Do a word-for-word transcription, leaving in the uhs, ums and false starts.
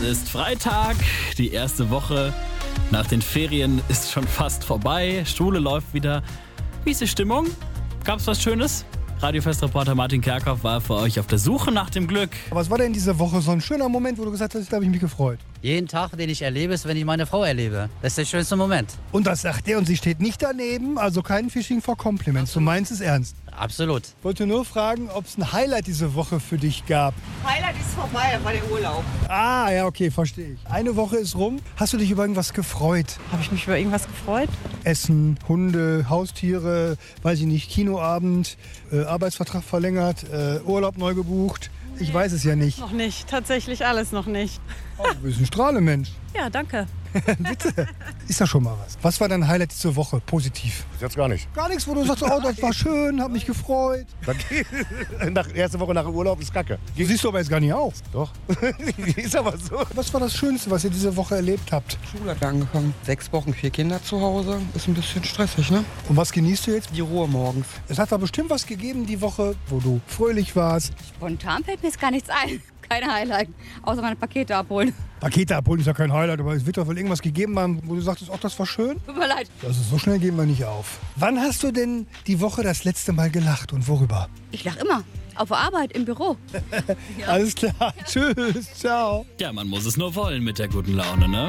ist Freitag, die erste Woche nach den Ferien ist schon fast vorbei. Schule läuft wieder. Wie ist die Stimmung? Gab's was Schönes? Radiofestreporter Martin Kerkhoff war für euch auf der Suche nach dem Glück. Was war denn diese Woche so ein schöner Moment, wo du gesagt hast, da habe ich mich gefreut? Jeden Tag, den ich erlebe, ist, wenn ich meine Frau erlebe. Das ist der schönste Moment. Und das sagt er und sie steht nicht daneben, also kein Fishing for Compliments. Du meinst es ernst? Absolut. Ich wollte nur fragen, ob es ein Highlight diese Woche für dich gab. Highlight ist vorbei, das war der Urlaub. Ah, ja, okay, verstehe ich. Eine Woche ist rum. Hast du dich über irgendwas gefreut? Habe ich mich über irgendwas gefreut? Essen, Hunde, Haustiere, weiß ich nicht, Kinoabend, äh, Arbeitsvertrag verlängert, äh, Urlaub neu gebucht. Ich weiß es ja nicht. Noch nicht, tatsächlich alles noch nicht. Oh, du bist ein Strahlemensch. Ja, danke. Bitte. Ist da schon mal was? Was war dein Highlight diese Woche, positiv? Bis jetzt gar nicht. Gar nichts, wo du sagst, oh, das war schön, hab mich gefreut. Nach, erste Woche nach dem Urlaub ist Kacke. Du siehst du aber jetzt gar nicht aus. Doch. Ist aber so. Was war das Schönste, was ihr diese Woche erlebt habt? Schule hat angefangen. Sechs Wochen, vier Kinder zu Hause. Ist ein bisschen stressig, ne? Und was genießt du jetzt? Die Ruhe morgens. Es hat da bestimmt was gegeben die Woche, wo du fröhlich warst. Spontan fällt mir jetzt gar nichts ein. Kein Highlight, außer meine Pakete abholen. Pakete abholen ist ja kein Highlight, aber es wird doch wohl irgendwas gegeben haben, wo du sagtest, ach, das war schön. Tut mir leid. Also so schnell gehen wir nicht auf. Wann hast du denn die Woche das letzte Mal gelacht und worüber? Ich lach immer. Auf der Arbeit, im Büro. Alles klar. Tschüss. Ciao. Ja, man muss es nur wollen mit der guten Laune, ne?